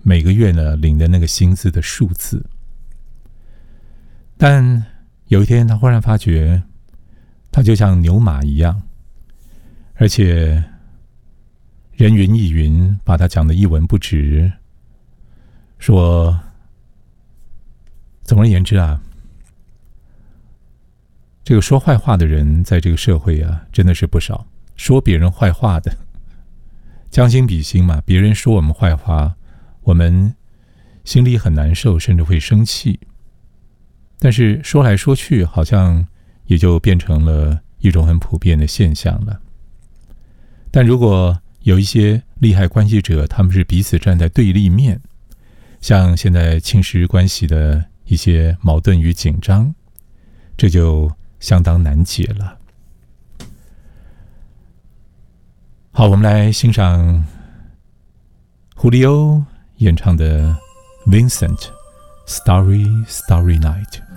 每个月呢领的那个薪资的数字。但有一天他忽然发觉，他就像牛马一样，而且人云亦云，把他讲得一文不值。说总而言之啊，这个说坏话的人在这个社会啊真的是不少，说别人坏话的将心比心嘛，别人说我们坏话，我们心里很难受，甚至会生气。但是说来说去，好像也就变成了一种很普遍的现象了。但如果有一些利害关系者，他们是彼此站在对立面，像现在亲师关系的一些矛盾与紧张，这就相当难解了。好，我们来欣赏胡利欧演唱的 Vincent Starry Starry Night。